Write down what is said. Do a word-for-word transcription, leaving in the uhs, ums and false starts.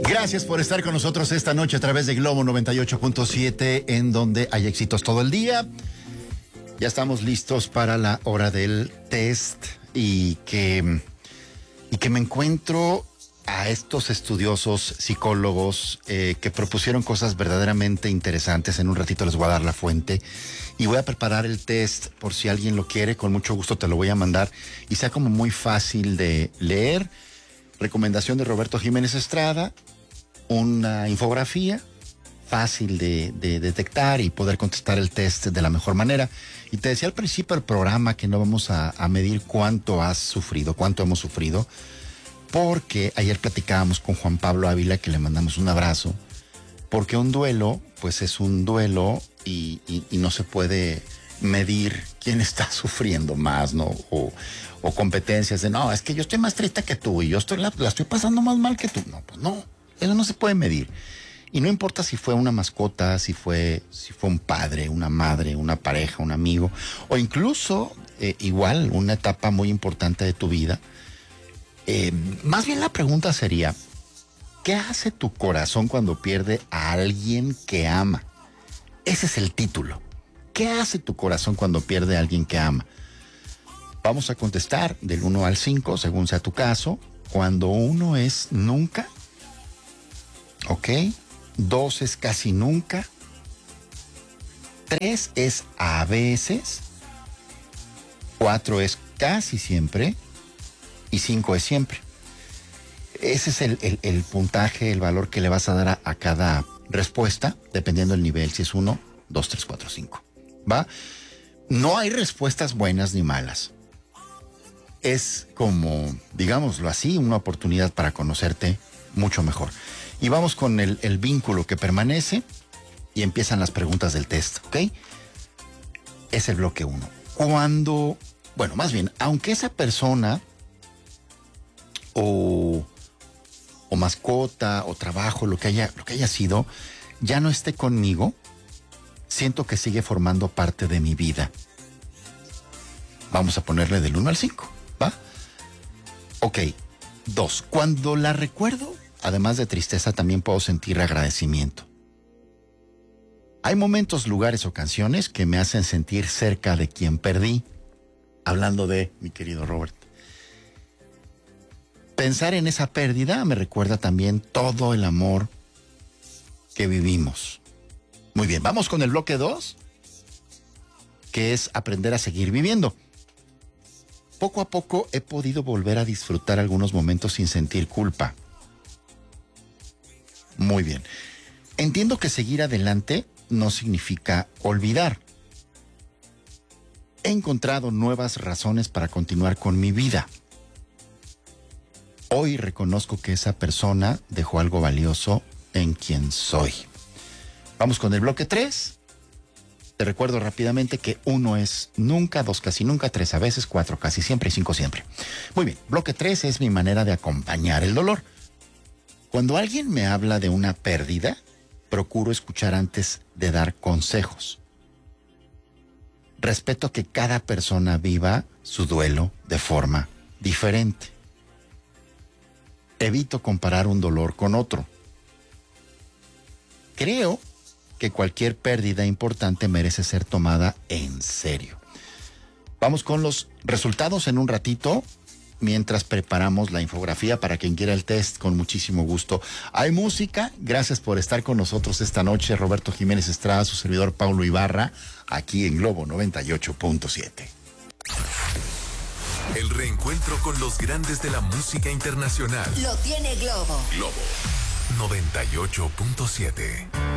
Gracias por estar con nosotros esta noche a través de Globo noventa y ocho punto siete, en donde hay éxitos todo el día. Ya estamos listos para la hora del test y que, y que me encuentro a estos estudiosos psicólogos eh, que propusieron cosas verdaderamente interesantes. En un ratito les voy a dar la fuente y voy a preparar el test por si alguien lo quiere. Con mucho gusto te lo voy a mandar y sea como muy fácil de leer. Recomendación de Roberto Jiménez Estrada, una infografía fácil de, de detectar y poder contestar el test de la mejor manera. Y te decía al principio del programa que no vamos a, a medir cuánto has sufrido, cuánto hemos sufrido, porque ayer platicábamos con Juan Pablo Ávila, que le mandamos un abrazo, porque un duelo, pues es un duelo y, y, y no se puede medir quién está sufriendo más, ¿no? O, o competencias de, no, es que yo estoy más triste que tú y yo estoy la, la estoy pasando más mal que tú. No, pues no, eso no se puede medir. Y no importa si fue una mascota, si fue, si fue un padre, una madre, una pareja, un amigo, o incluso, eh, igual, una etapa muy importante de tu vida. Eh, más bien la pregunta sería, ¿qué hace tu corazón cuando pierde a alguien que ama? Ese es el título. ¿Qué hace tu corazón cuando pierde a alguien que ama? Vamos a contestar del uno al cinco, según sea tu caso. Cuando uno es nunca, ¿ok? Dos es casi nunca. Tres es a veces. Cuatro es casi siempre. Y cinco es siempre. Ese es el, el, el puntaje, el valor que le vas a dar a, a cada respuesta, dependiendo del nivel, si es uno, dos, tres, cuatro, cinco. ¿Va? No hay respuestas buenas ni malas. Es como, digámoslo así, una oportunidad para conocerte mucho mejor. Y vamos con el, el vínculo que permanece y empiezan las preguntas del test, ¿ok? Es el bloque uno. Cuando, bueno, más bien, aunque esa persona o, o mascota o trabajo, lo que haya, lo que haya sido, ya no esté conmigo, siento que sigue formando parte de mi vida. Vamos a ponerle del uno al cinco, ¿va? Ok, dos. Cuando la recuerdo, además de tristeza, también puedo sentir agradecimiento. Hay momentos, lugares o canciones que me hacen sentir cerca de quien perdí. Hablando de mi querido Robert. Pensar en esa pérdida me recuerda también todo el amor que vivimos. Muy bien, vamos con el bloque dos, que es aprender a seguir viviendo. Poco a poco he podido volver a disfrutar algunos momentos sin sentir culpa. Muy bien. Entiendo que seguir adelante no significa olvidar. He encontrado nuevas razones para continuar con mi vida. Hoy reconozco que esa persona dejó algo valioso en quien soy. Vamos con el bloque tres. Te recuerdo rápidamente que uno es nunca, dos casi nunca, tres a veces, cuatro casi siempre y cinco siempre. Muy bien, bloque tres es mi manera de acompañar el dolor. Cuando alguien me habla de una pérdida, procuro escuchar antes de dar consejos. Respeto que cada persona viva su duelo de forma diferente. Evito comparar un dolor con otro. Creo que cualquier pérdida importante merece ser tomada en serio. Vamos con los resultados en un ratito, mientras preparamos la infografía para quien quiera el test, con muchísimo gusto. Hay música, gracias por estar con nosotros esta noche. Roberto Jiménez Estrada, su servidor Paulo Ibarra, aquí en Globo noventa y ocho punto siete. El reencuentro con los grandes de la música internacional. Lo tiene Globo. Globo noventa y ocho punto siete.